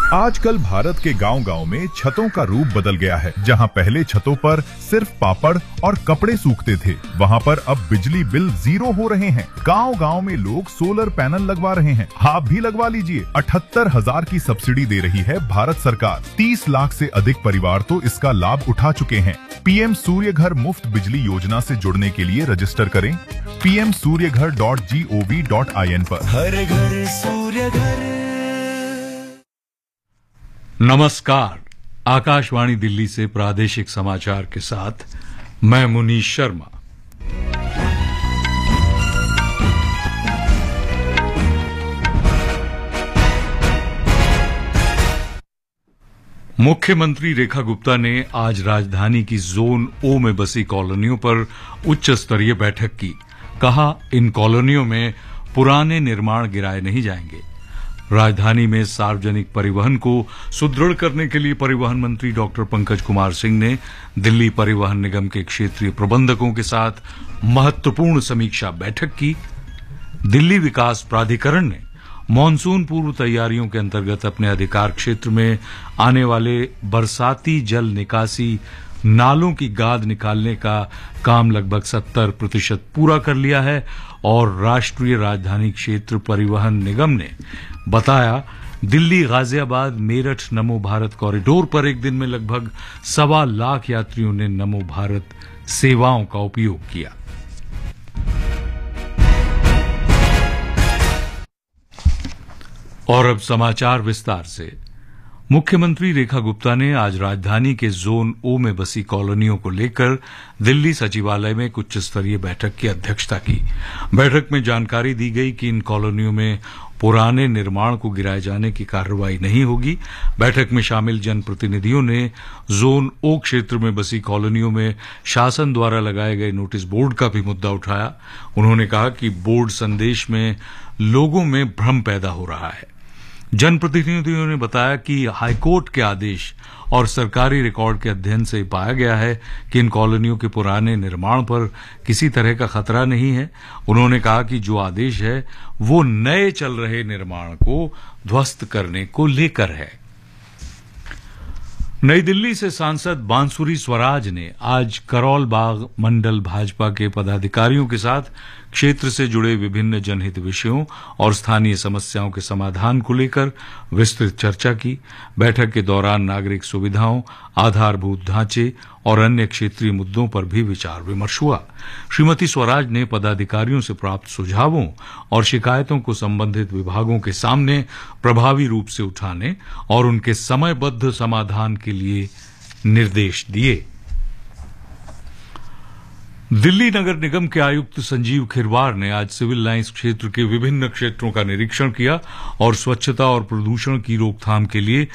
आजकल भारत के गांव-गांव में छतों का रूप बदल गया है। जहां पहले छतों पर सिर्फ पापड़ और कपड़े सूखते थे, वहां पर अब बिजली बिल 0 हो रहे हैं। गांव-गांव में लोग सोलर पैनल लगवा रहे हैं। आप भी लगवा लीजिए। 78,000 की सब्सिडी दे रही है भारत सरकार। 30 लाख से अधिक परिवार तो इसका लाभ उठा चुके हैं। पीएम सूर्य घर मुफ्त बिजली योजना से जुड़ने के लिए रजिस्टर करें pmsuryaghar.gov.in पर। हर घर सूर्य घर। नमस्कार, आकाशवाणी दिल्ली से प्रादेशिक समाचार के साथ मैं मुनीश शर्मा। मुख्यमंत्री रेखा गुप्ता ने आज राजधानी की जोन ओ में बसी कॉलोनियों पर उच्च स्तरीय बैठक की। कहा, इन कॉलोनियों में पुराने निर्माण गिराए नहीं जाएंगे। राजधानी में सार्वजनिक परिवहन को सुदृढ़ करने के लिए परिवहन मंत्री डॉक्टर पंकज कुमार सिंह ने दिल्ली परिवहन निगम के क्षेत्रीय प्रबंधकों के साथ महत्वपूर्ण समीक्षा बैठक की। दिल्ली विकास प्राधिकरण ने मानसून पूर्व तैयारियों के अंतर्गत अपने अधिकार क्षेत्र में आने वाले बरसाती जल निकासी नालों की गाद निकालने का काम लगभग 70% पूरा कर लिया है और राष्ट्रीय राजधानी क्षेत्र परिवहन निगम ने बताया, दिल्ली गाजियाबाद मेरठ नमो भारत कॉरिडोर पर एक दिन में लगभग 1.25 लाख यात्रियों ने नमो भारत सेवाओं का उपयोग किया। और अब समाचार विस्तार से। मुख्यमंत्री रेखा गुप्ता ने आज राजधानी के जोन ओ में बसी कॉलोनियों को लेकर दिल्ली सचिवालय में एक उच्च स्तरीय बैठक की अध्यक्षता की। बैठक में जानकारी दी गई कि इन कॉलोनियों में पुराने निर्माण को गिराए जाने की कार्रवाई नहीं होगी। बैठक में शामिल जनप्रतिनिधियों ने जोन ओ क्षेत्र में बसी कॉलोनियों में शासन द्वारा लगाए गए नोटिस बोर्ड का भी मुद्दा उठाया। उन्होंने कहा कि बोर्ड संदेश में लोगों में भ्रम पैदा हो रहा है। जनप्रतिनिधियों ने बताया कि हाईकोर्ट के आदेश और सरकारी रिकॉर्ड के अध्ययन से पाया गया है कि इन कॉलोनियों के पुराने निर्माण पर किसी तरह का खतरा नहीं है। उन्होंने कहा कि जो आदेश है वो नए चल रहे निर्माण को ध्वस्त करने को लेकर है। नई दिल्ली से सांसद बांसुरी स्वराज ने आज करोल बाग मंडल भाजपा के पदाधिकारियों के साथ क्षेत्र से जुड़े विभिन्न जनहित विषयों और स्थानीय समस्याओं के समाधान को लेकर विस्तृत चर्चा की। बैठक के दौरान नागरिक सुविधाओं, आधारभूत ढांचे और अन्य क्षेत्रीय मुद्दों पर भी विचार विमर्श हुआ। श्रीमती स्वराज ने पदाधिकारियों से प्राप्त सुझावों और शिकायतों को संबंधित विभागों के सामने प्रभावी रूप से उठाने और उनके समयबद्ध समाधान के लिए निर्देश दिए। दिल्ली नगर निगम के आयुक्त संजीव खिरवार ने आज सिविल लाइंस क्षेत्र के विभिन्न क्षेत्रों का निरीक्षण किया और स्वच्छता और प्रदूषण की रोकथाम के लिए